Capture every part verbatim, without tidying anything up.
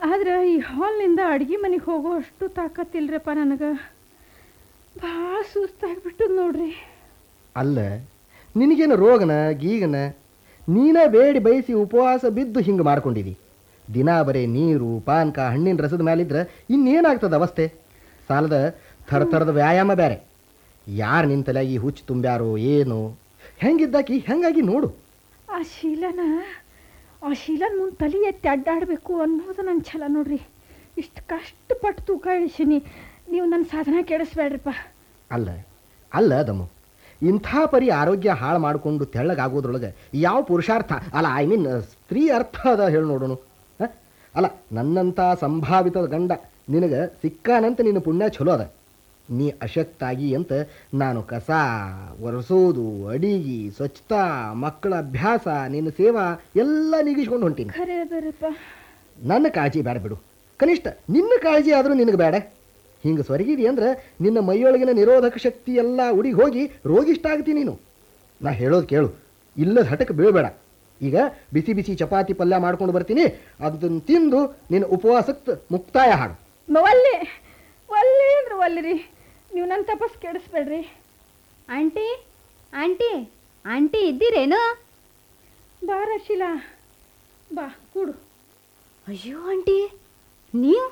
ಆದ್ರೆ ಈ ಹಾಲ್ನಿಂದ ಅಡುಗೆ ಮನೆಗೆ ಹೋಗೋ ಅಷ್ಟು ತಾಕತ್ತಿಲ್ರಪ್ಪ ನನಗೆ. ಭಾಳ ಸುಸ್ತಾಗ್ಬಿಟ್ಟು ನೋಡ್ರಿ. ಅಲ್ಲ, ನಿನಗೇನು ರೋಗನ ಗೀಗನ? ನೀನೇ ಬೇಡಿ ಬಯಸಿ ಉಪವಾಸ ಬಿದ್ದು ಹಿಂಗೆ ಮಾಡ್ಕೊಂಡಿದಿ. ದಿನ ಬರೀ ನೀರು ಪಾನಕ ಹಣ್ಣಿನ ರಸದ ಮೇಲಿದ್ರೆ ಇನ್ನೇನಾಗ್ತದೆ ಅವಸ್ಥೆ? ಸಾಲದ ಥರ ಥರದ ವ್ಯಾಯಾಮ ಬೇರೆ. ಯಾರು ನಿನ್ನ ತಲೆಯಾಗಿ ಹುಚ್ಚು ತುಂಬ್ಯಾರೋ ಏನು? ಹೆಂಗಿದ್ದಾಕಿ ಹೆಂಗಾಗಿ ನೋಡು. ಆ ಶೀಲನ ಆ ಶೀಲನ ಮುಂದೆ ತಲೆ ಎತ್ತಿ ಅಡ್ಡಾಡಬೇಕು ಅನ್ನೋದು ನನ್ನ ಛಲ ನೋಡ್ರಿ. ಇಷ್ಟು ಕಷ್ಟಪಟ್ಟು ತೂಕ ಇಳಿಸೀನಿ, ನೀವು ನನ್ನ ಸಾಧನ ಕೆಡಿಸ್ಬೇಡ್ರಿಪ್ಪ. ಅಲ್ಲ ಅಲ್ಲ ದಮ್ಮು, ಇಂಥ ಪರಿ ಆರೋಗ್ಯ ಹಾಳು ಮಾಡಿಕೊಂಡು ತೆಳ್ಳಗಾಗೋದ್ರೊಳಗೆ ಯಾವ ಪುರುಷಾರ್ಥ ಅಲ್ಲ, ಐ ಮೀನ್ ಸ್ತ್ರೀ ಅರ್ಥ ಅದ ಹೇಳಿ ನೋಡೋಣ. ಅಲ್ಲ, ನನ್ನಂಥ ಸಂಭಾವಿತ ಗಂಡ ನಿನಗೆ ಸಿಕ್ಕಾನಂತ ನಿನ್ನ ಪುಣ್ಯ ಚಲೋ ಅದ. ನೀ ಅಶಕ್ತಾಗಿ ಅಂತ ನಾನು ಕಸ ಒರೆಸೋದು, ಅಡಿಗೆ, ಸ್ವಚ್ಛತಾ, ಮಕ್ಕಳ ಅಭ್ಯಾಸ, ನಿನ್ನ ಸೇವಾ ಎಲ್ಲ ನೀಗಿಸ್ಕೊಂಡು ಹೊಂಟೀನಿ. ಖರೆ ಅದರಪ್ಪ. ನನ್ನ ಕಾಳಜಿ ಬೇಡ ಬಿಡು, ಕನಿಷ್ಠ ನಿನ್ನ ಕಾಳಜಿ ಆದರೂ ನಿನಗೆ ಬೇಡ. ಹಿಂಗೆ ಸ್ವರ್ಗಿದಿ ಅಂದ್ರೆ ನಿನ್ನ ಮೈಯೊಳಗಿನ ನಿರೋಧಕ ಶಕ್ತಿ ಎಲ್ಲ ಉಡಿಗೆ ಹೋಗಿ ರೋಗಿಷ್ಟ ಆಗ್ತೀನಿ ನೀನು. ನಾ ಹೇಳೋದು ಕೇಳು, ಇಲ್ಲದ ಹಠಕ್ಕೆ ಬೀಳಬೇಡ. ಈಗ ಬಿಸಿ ಬಿಸಿ ಚಪಾತಿ ಪಲ್ಯ ಮಾಡ್ಕೊಂಡು ಬರ್ತೀನಿ, ಅದನ್ನು ತಿಂದು ನಿನ್ನ ಉಪವಾಸಕ್ಕೆ ಮುಕ್ತಾಯ ಹಾಡು. ಒಲ್ಲೆ ಒಲ್ಲೆ ಅಂದ್ರೆ ಒಲ್ಲಿರಿ, ನೀವು ನನ್ನ ತಪಸ್ ಕೆಡಿಸ್ಬೇಡ್ರಿ. Aunty aunty aunty ಇದ್ದೀರೇನು? ಬಾರ ಶೀಲಾ, ಬಾ ಕೂಡು. ಅಯ್ಯೋ ಆಂಟಿ, ನೀವು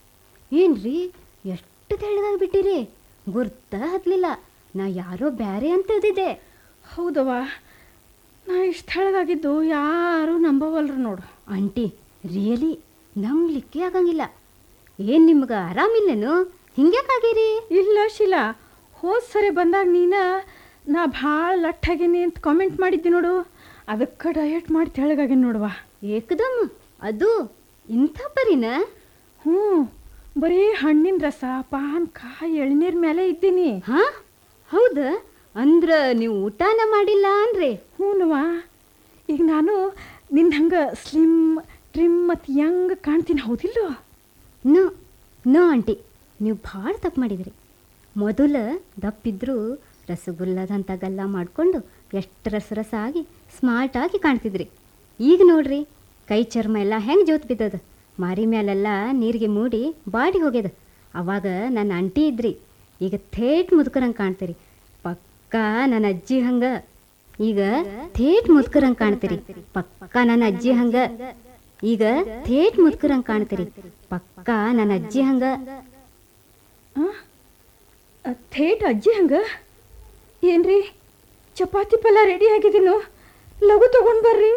ಏನ್ರಿ ಎಷ್ಟು ತೆಳ್ಳಗಾಗಿ ಬಿಟ್ಟಿರಿ? ಗುರ್ತ ಹತ್ತಲಿಲ್ಲ. ನಾ ಯಾರೋ ಬ್ಯಾರೆ ಅಂತ ತಿಳಿದಿದ್ದೆ. ಹೌದವ್ವ, ನಾ ಇಷ್ಟು ತೆಳ್ಳಗಾಗಿದ್ದು ಯಾರೂ ನಂಬವಲ್ರು ನೋಡು. ಆಂಟಿ, ರಿಯಲಿ ನಂಬಲಿಕ್ಕೆ ಆಗಂಗಿಲ್ಲ. ಏನು ನಿಮ್ಗೆ ಆರಾಮಿಲ್ಲೇನು? ಹಿಂಗ್ಯಾಕಾಗಿರಿ? ಇಲ್ಲ ಶೀಲಾ, ಹೋದ ಸರಿ ಬಂದಾಗ ನೀನ ನಾ ಭಾಳ ಲಟ್ಟಾಗೀನಿ ಅಂತ ಕಾಮೆಂಟ್ ಮಾಡಿದ್ದೆ ನೋಡು, ಅದಕ್ಕೆ ಡಯಟ್ ಮಾಡಿ ತೆಳ್ಳಗಾಗೀನಿ ನೋಡುವ. ಏಕದಮ್ ಅದು ಇಂಥ ಪರಿನ? ಹ್ಞೂ, ಬರೀ ಹಣ್ಣಿನ ರಸ ಪಾನಕ ಎಳ್ನೀರ್ ಮೇಲೆ ಇದ್ದೀನಿ. ಹಾ ಹೌದಾ? ಅಂದ್ರೆ ನೀವು ಊಟನ ಮಾಡಿಲ್ಲ ಅಂದ್ರೆ? ಹ್ಞೂನವ್ವ, ಈಗ ನಾನು ನಿನ್ನ ಹಂಗೆ ಸ್ಲಿಮ್ ಟ್ರಿಮ್ ಮತ್ತು ಯಂಗ್ ಕಾಣ್ತೀನಿ, ಹೌದಿಲ್ಲ? ನೋ ನೋ ಆಂಟಿ, ನೀವು ಭಾಳ ತಪ್ಪು ಮಾಡಿದ್ರಿ. ಮೊದಲು ದಪ್ಪಿದ್ರು ರಸಗುಲ್ಲದಂಥ ಗಲ್ಲ ಮಾಡಿಕೊಂಡು ಎಷ್ಟು ರಸ ರಸ ಆಗಿ ಸ್ಮಾರ್ಟಾಗಿ ಕಾಣ್ತಿದ್ರಿ. ಈಗ ನೋಡ್ರಿ, ಕೈ ಚರ್ಮ ಎಲ್ಲ ಹೆಂಗೆ ಜೋತ್ ಬಿದ್ದದ, ಮಾರಿ ಮೇಲೆಲ್ಲ ನೀರಿಗೆ ಮೂಡಿ ಬಾಡಿ ಹೋಗ್ಯದ. ಅವಾಗ ನನ್ನ ಆಂಟಿ ಇದ್ರಿ, ಈಗ ಥೇಟ್ ಮುದುಕರಂಗೆ ಕಾಣ್ತೀರಿ. ಪಕ್ಕಾ ನನ್ನ ಅಜ್ಜಿ ಹಂಗ. ಈಗ ಥೇಟ್ ಮುದುಕರಂಗೆ ಕಾಣ್ತೀರಿ. ಪಕ್ಕಾ ನನ್ನ ಅಜ್ಜಿ ಹಂಗ. ಈಗ ಥೇಟ್ ಮುದುಕರಂಗೆ ಕಾಣ್ತೀರಿ. ಪಕ್ಕಾ ನನ್ನ ಅಜ್ಜಿ ಹಂಗ. ಥೇಟ್ ಅಜ್ಜಿ ಹಂಗ? ಏನ್ರಿ, ಚಪಾತಿ ಪಲ್ಯ ರೆಡಿ ಆಗಿದ್ದೀನು, ಲಘು ತಗೊಂಡು ಬರ್ರಿ.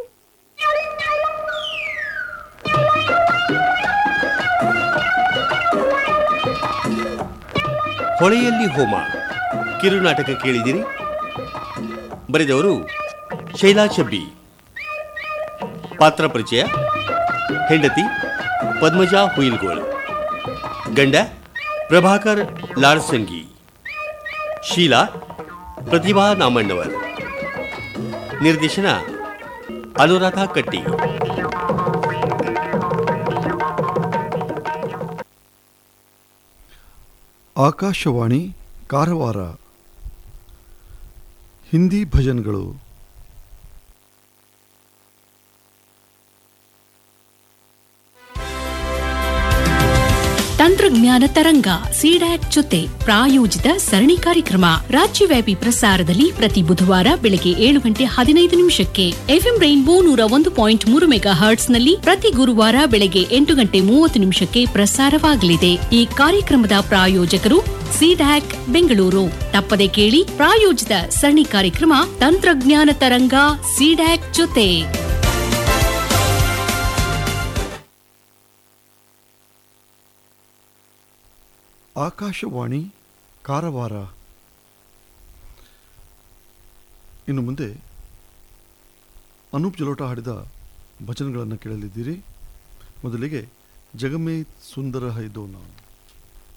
ಹೊಳೆಯಲ್ಲಿ ಹೋಮ ಕಿರುನಾಟಕ ಕೇಳಿದಿರಿ. ಬರೆದವರು ಶೈಲಾ ಚಬ್ಬಿ. ಪಾತ್ರ ಪರಿಚಯ: ಹೆಂಡತಿ ಪದ್ಮಜಾ ಹುಯಿಲ್ಗೋಳ್, ಗಂಡ ಪ್ರಭಾಕರ್ ಲಾರ್ಸಂಗಿ, ಶೀಲಾ ಪ್ರತಿಭಾ ನಾಮಣ್ಣವರ್, ನಿರ್ದೇಶನ ಅನುರಾಧ ಕಟ್ಟಿ. ಆಕಾಶವಾಣಿ ಕಾರವಾರ. ಹಿಂದಿ ಭಜನ್ಗಳು. ತಂತ್ರಜ್ಞಾನ ತರಂಗ ಸಿಡ್ಯಾಕ್ ಜೊತೆ ಪ್ರಾಯೋಜಿತ ಸರಣಿ ಕಾರ್ಯಕ್ರಮ ರಾಜ್ಯವ್ಯಾಪಿ ಪ್ರಸಾರದಲ್ಲಿ ಪ್ರತಿ ಬುಧವಾರ ಬೆಳಗ್ಗೆ ಏಳು ಗಂಟೆ ಹದಿನೈದು ನಿಮಿಷಕ್ಕೆ ಎಫ್ಎಂ ರೈನ್ಬೋ ನೂರ ಒಂದು ಪಾಯಿಂಟ್ ಮೂರು ಮೆಗಾ ಹರ್ಟ್ಸ್ನಲ್ಲಿ ಪ್ರತಿ ಗುರುವಾರ ಬೆಳಗ್ಗೆ ಎಂಟು ಗಂಟೆ ಮೂವತ್ತು ನಿಮಿಷಕ್ಕೆ ಪ್ರಸಾರವಾಗಲಿದೆ. ಈ ಕಾರ್ಯಕ್ರಮದ ಪ್ರಾಯೋಜಕರು ಸಿಡ್ಯಾಕ್ ಬೆಂಗಳೂರು. ತಪ್ಪದೆ ಕೇಳಿ ಪ್ರಾಯೋಜಿತ ಸರಣಿ ಕಾರ್ಯಕ್ರಮ ತಂತ್ರಜ್ಞಾನ ತರಂಗ ಸಿಡ್ಯಾಕ್ ಜೊತೆ. ಆಕಾಶವಾಣಿ ಕಾರವಾರ. ಇನ್ನು ಮುಂದೆ ಅನೂಪ್ ಜಲೋಟ ಹಾಡಿದ ಭಜನೆಗಳನ್ನು ಕೇಳಲಿದ್ದೀರಿ. ಮೊದಲಿಗೆ ಜಗಮೇ ಸುಂದರ ಹೈದೋ ನಾವು.